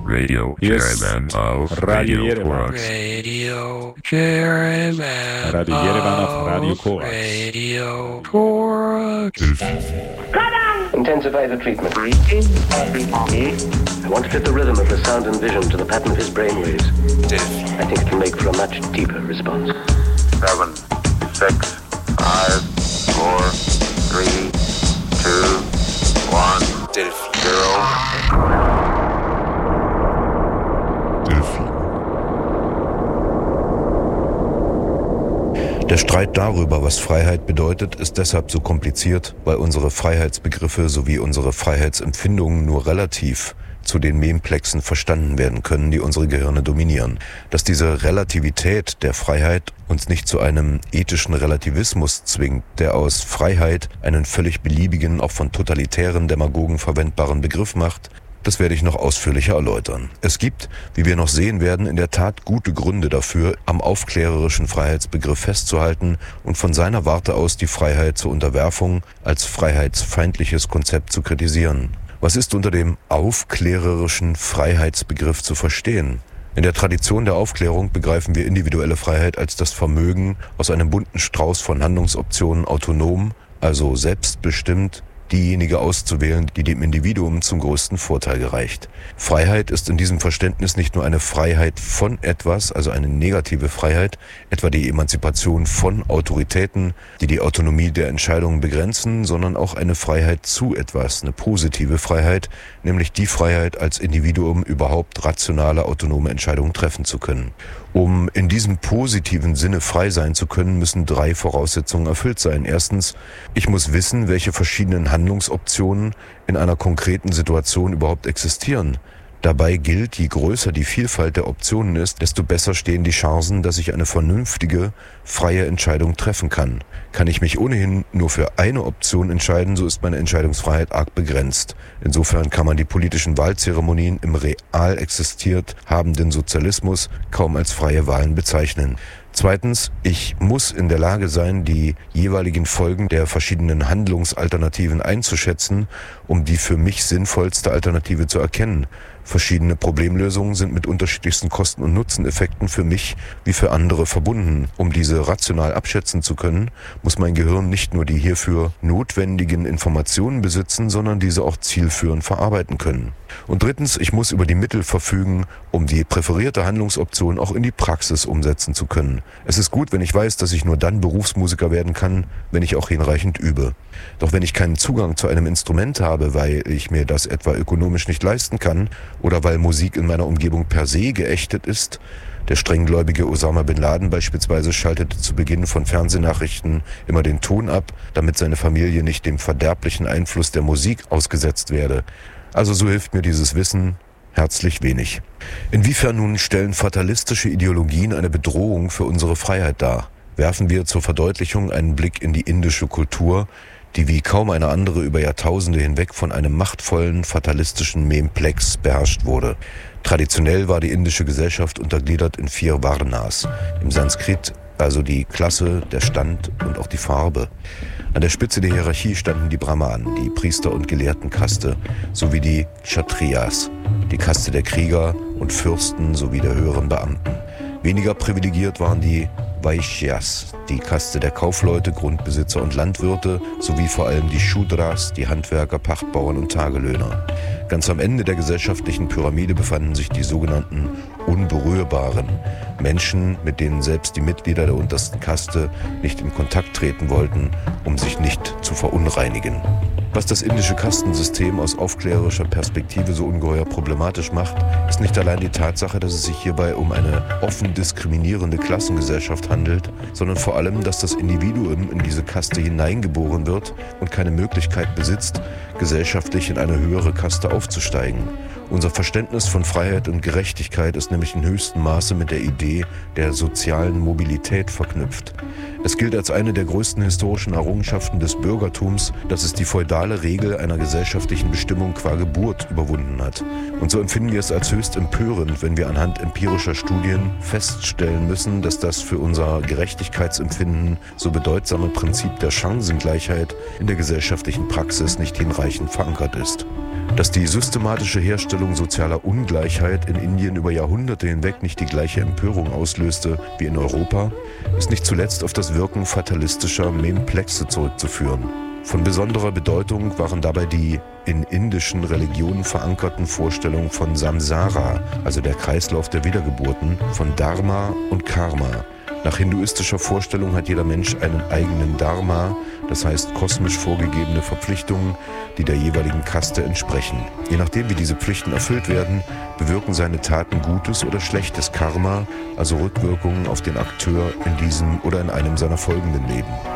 Radio Caravan auf Radio Yerevan. Radio Caravan. Radio Yerevan auf Radio Korax. Radio Korax. Intensify the treatment. I want to fit the rhythm of the sound and vision to the pattern of his brainwaves. I think it can make for a much deeper response. 7, 6, 5, 4, 3, 2, 1, 0. Der Streit darüber, was Freiheit bedeutet, ist deshalb so kompliziert, weil unsere Freiheitsbegriffe sowie unsere Freiheitsempfindungen nur relativ zu den Memplexen verstanden werden können, die unsere Gehirne dominieren. Dass diese Relativität der Freiheit uns nicht zu einem ethischen Relativismus zwingt, der aus Freiheit einen völlig beliebigen, auch von totalitären Demagogen verwendbaren Begriff macht, das werde ich noch ausführlicher erläutern. Es gibt, wie wir noch sehen werden, in der Tat gute Gründe dafür, am aufklärerischen Freiheitsbegriff festzuhalten und von seiner Warte aus die Freiheit zur Unterwerfung als freiheitsfeindliches Konzept zu kritisieren. Was ist unter dem aufklärerischen Freiheitsbegriff zu verstehen? In der Tradition der Aufklärung begreifen wir individuelle Freiheit als das Vermögen, aus einem bunten Strauß von Handlungsoptionen autonom, also selbstbestimmt, diejenige auszuwählen, die dem Individuum zum größten Vorteil gereicht. Freiheit ist in diesem Verständnis nicht nur eine Freiheit von etwas, also eine negative Freiheit, etwa die Emanzipation von Autoritäten, die die Autonomie der Entscheidungen begrenzen, sondern auch eine Freiheit zu etwas, eine positive Freiheit, nämlich die Freiheit, als Individuum überhaupt rationale, autonome Entscheidungen treffen zu können. Um in diesem positiven Sinne frei sein zu können, müssen 3 Voraussetzungen erfüllt sein. Erstens, ich muss wissen, welche verschiedenen Handlungsoptionen in einer konkreten Situation überhaupt existieren. Dabei gilt, je größer die Vielfalt der Optionen ist, desto besser stehen die Chancen, dass ich eine vernünftige, freie Entscheidung treffen kann. Kann ich mich ohnehin nur für eine Option entscheiden, so ist meine Entscheidungsfreiheit arg begrenzt. Insofern kann man die politischen Wahlzeremonien im real existiert habenden Sozialismus kaum als freie Wahlen bezeichnen. Zweitens, ich muss in der Lage sein, die jeweiligen Folgen der verschiedenen Handlungsalternativen einzuschätzen, um die für mich sinnvollste Alternative zu erkennen. Verschiedene Problemlösungen sind mit unterschiedlichsten Kosten- und Nutzeneffekten für mich wie für andere verbunden. Um diese rational abschätzen zu können, muss mein Gehirn nicht nur die hierfür notwendigen Informationen besitzen, sondern diese auch zielführend verarbeiten können. Und drittens, ich muss über die Mittel verfügen, um die präferierte Handlungsoption auch in die Praxis umsetzen zu können. Es ist gut, wenn ich weiß, dass ich nur dann Berufsmusiker werden kann, wenn ich auch hinreichend übe. Doch wenn ich keinen Zugang zu einem Instrument habe, weil ich mir das etwa ökonomisch nicht leisten kann oder weil Musik in meiner Umgebung per se geächtet ist, der strenggläubige Osama Bin Laden beispielsweise schaltete zu Beginn von Fernsehnachrichten immer den Ton ab, damit seine Familie nicht dem verderblichen Einfluss der Musik ausgesetzt werde. Also so hilft mir dieses Wissen herzlich wenig. Inwiefern nun stellen fatalistische Ideologien eine Bedrohung für unsere Freiheit dar? Werfen wir zur Verdeutlichung einen Blick in die indische Kultur, die wie kaum eine andere über Jahrtausende hinweg von einem machtvollen, fatalistischen Memplex beherrscht wurde. Traditionell war die indische Gesellschaft untergliedert in 4 Varnas, im Sanskrit also die Klasse, der Stand und auch die Farbe. An der Spitze der Hierarchie standen die Brahmanen, die Priester- und Gelehrtenkaste, sowie die Kshatriyas, die Kaste der Krieger und Fürsten sowie der höheren Beamten. Weniger privilegiert waren die Vaishyas, die Kaste der Kaufleute, Grundbesitzer und Landwirte, sowie vor allem die Shudras, die Handwerker, Pachtbauern und Tagelöhner. Ganz am Ende der gesellschaftlichen Pyramide befanden sich die sogenannten Unberührbaren, Menschen, mit denen selbst die Mitglieder der untersten Kaste nicht in Kontakt treten wollten, um sich nicht zu verunreinigen. Was das indische Kastensystem aus aufklärerischer Perspektive so ungeheuer problematisch macht, ist nicht allein die Tatsache, dass es sich hierbei um eine offen diskriminierende Klassengesellschaft handelt, sondern vor allem, dass das Individuum in diese Kaste hineingeboren wird und keine Möglichkeit besitzt, gesellschaftlich in eine höhere Kaste aufzusteigen. Unser Verständnis von Freiheit und Gerechtigkeit ist nämlich in höchstem Maße mit der Idee der sozialen Mobilität verknüpft. Es gilt als eine der größten historischen Errungenschaften des Bürgertums, dass es die feudale Regel einer gesellschaftlichen Bestimmung qua Geburt überwunden hat. Und so empfinden wir es als höchst empörend, wenn wir anhand empirischer Studien feststellen müssen, dass das für unser Gerechtigkeitsempfinden so bedeutsame Prinzip der Chancengleichheit in der gesellschaftlichen Praxis nicht hinreichend verankert ist. Dass die systematische Herstellung sozialer Ungleichheit in Indien über Jahrhunderte hinweg nicht die gleiche Empörung auslöste wie in Europa, ist nicht zuletzt auf das Wirken fatalistischer Memplexe zurückzuführen. Von besonderer Bedeutung waren dabei die in indischen Religionen verankerten Vorstellungen von Samsara, also der Kreislauf der Wiedergeburten, von Dharma und Karma. Nach hinduistischer Vorstellung hat jeder Mensch einen eigenen Dharma, das heißt kosmisch vorgegebene Verpflichtungen, die der jeweiligen Kaste entsprechen. Je nachdem, wie diese Pflichten erfüllt werden, bewirken seine Taten gutes oder schlechtes Karma, also Rückwirkungen auf den Akteur in diesem oder in einem seiner folgenden Leben.